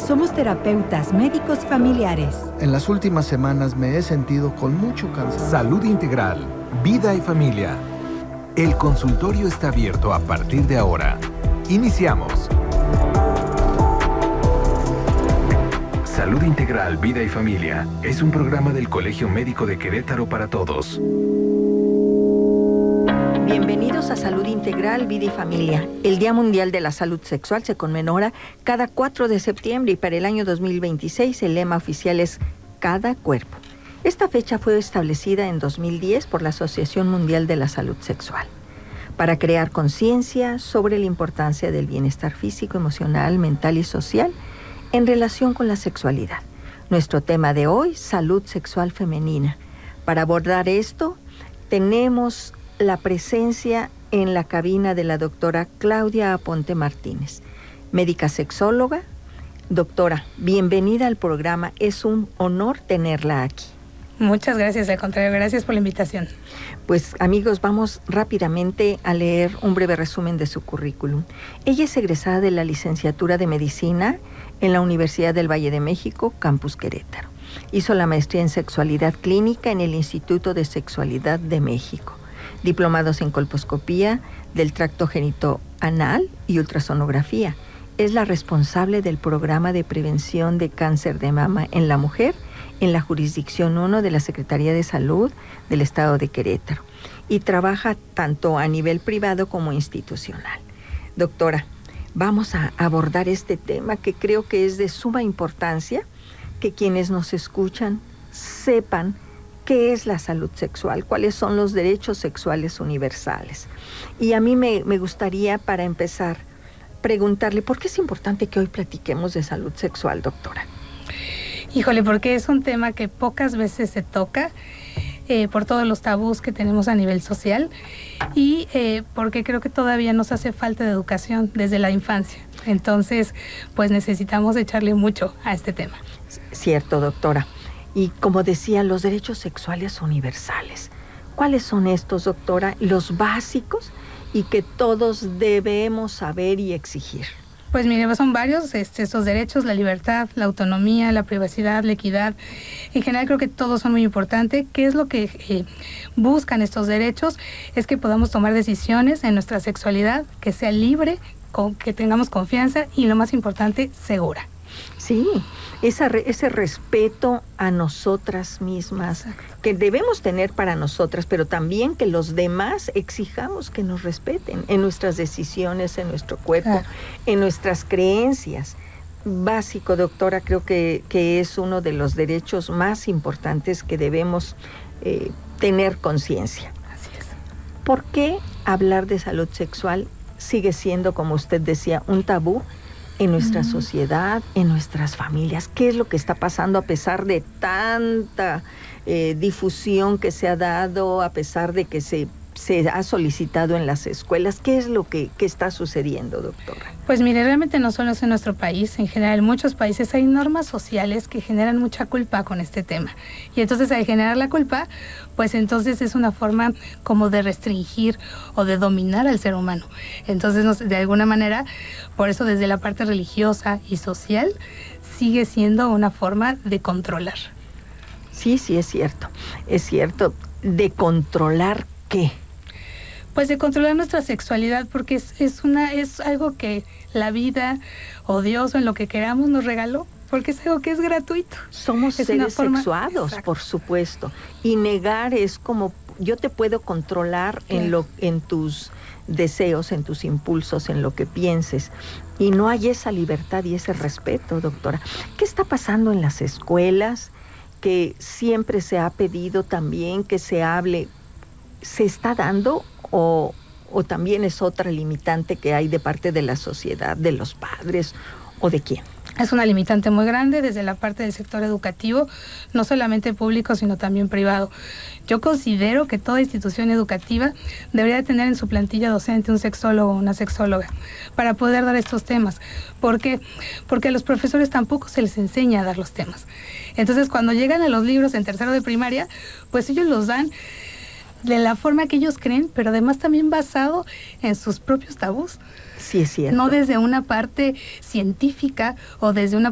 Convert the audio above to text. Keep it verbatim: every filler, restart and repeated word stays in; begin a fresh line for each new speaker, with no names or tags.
Somos terapeutas, médicos y familiares.
En las últimas semanas me he sentido con mucho cansancio.
Salud Integral, Vida y Familia. El consultorio está abierto a partir de ahora. Iniciamos. Salud Integral, Vida y Familia es un programa del Colegio Médico de Querétaro para todos.
Bienvenidos a Salud Integral, Vida y Familia. El Día Mundial de la Salud Sexual se conmemora cada cuatro de septiembre y para el año dos mil veintiséis el lema oficial es Cada Cuerpo. Esta fecha fue establecida en dos mil diez por la Asociación Mundial de la Salud Sexual para crear conciencia sobre la importancia del bienestar físico, emocional, mental y social en relación con la sexualidad. Nuestro tema de hoy, salud sexual femenina. Para abordar esto, tenemos la presencia en la cabina de la doctora Claudia Aponte Martínez, médica sexóloga. Doctora, bienvenida al programa. Es un honor tenerla aquí.
Muchas gracias, al contrario, gracias por la invitación.
Pues amigos, vamos rápidamente a leer un breve resumen de su currículum. Ella es egresada de la licenciatura de Medicina en la Universidad del Valle de México, Campus Querétaro. Hizo la maestría en Sexualidad Clínica en el Instituto de Sexualidad de México. Diplomados en colposcopía del tracto genitoanal y ultrasonografía. Es la responsable del programa de prevención de cáncer de mama en la mujer en la jurisdicción uno de la Secretaría de Salud del Estado de Querétaro y trabaja tanto a nivel privado como institucional. Doctora, vamos a abordar este tema que creo que es de suma importancia, que quienes nos escuchan sepan ¿qué es la salud sexual? ¿Cuáles son los derechos sexuales universales? Y a mí me, me gustaría, para empezar, preguntarle, ¿por qué es importante que hoy platiquemos de salud sexual, doctora?
Híjole, porque es un tema que pocas veces se toca, eh, por todos los tabús que tenemos a nivel social y eh, porque creo que todavía nos hace falta de educación desde la infancia. Entonces, pues necesitamos echarle mucho a este tema.
Cierto, doctora. Y como decía, los derechos sexuales universales. ¿Cuáles son estos, doctora? Los básicos y que todos debemos saber y exigir.
Pues mire, son varios este, estos derechos: la libertad, la autonomía, la privacidad, la equidad. En general creo que todos son muy importantes. ¿Qué es lo que eh, buscan estos derechos? Es que podamos tomar decisiones en nuestra sexualidad, que sea libre, con, que tengamos confianza y, lo más importante, segura.
Sí, esa, ese respeto a nosotras mismas. Exacto. Que debemos tener para nosotras, pero también que los demás exijamos que nos respeten en nuestras decisiones, en nuestro cuerpo, claro, en nuestras creencias. Básico, doctora, creo que, que es uno de los derechos más importantes que debemos eh, tener conciencia.
Así es.
¿Por qué hablar de salud sexual sigue siendo, como usted decía, un tabú en nuestra uh-huh. sociedad, en nuestras familias? ¿Qué es lo que está pasando a pesar de tanta eh, difusión que se ha dado, a pesar de que se, se ha solicitado en las escuelas? ¿Qué es lo que, que está sucediendo, doctora?
Pues mire, realmente no solo es en nuestro país, en general en muchos países hay normas sociales que generan mucha culpa con este tema. Y entonces al generar la culpa, pues entonces es una forma como de restringir o de dominar al ser humano. Entonces, no sé, de alguna manera, por eso desde la parte religiosa y social, sigue siendo una forma de controlar.
Sí, sí, es cierto. Es cierto. ¿De controlar qué?
Pues de controlar nuestra sexualidad, porque es, es, una, es algo que la vida o Dios o en lo que queramos nos regaló, porque es algo que es gratuito.
Somos
es
seres
forma,
sexuados,
exacto,
por supuesto. Y negar es como, yo te puedo controlar, claro, en, lo, en tus deseos, en tus impulsos, en lo que pienses. Y no hay esa libertad y ese respeto, doctora. ¿Qué está pasando en las escuelas? Que siempre se ha pedido también que se hable. ¿Se está dando o, o también es otra limitante que hay de parte de la sociedad, de los padres o de quién?
Es una limitante muy grande desde la parte del sector educativo, no solamente público, sino también privado. Yo considero que toda institución educativa debería tener en su plantilla docente un sexólogo o una sexóloga para poder dar estos temas. ¿Por qué? Porque a los profesores tampoco se les enseña a dar los temas. Entonces, cuando llegan a los libros en tercero de primaria, pues ellos los dan de la forma que ellos creen, pero además también basado en sus propios tabús.
Sí, es cierto.
No desde una parte científica o desde una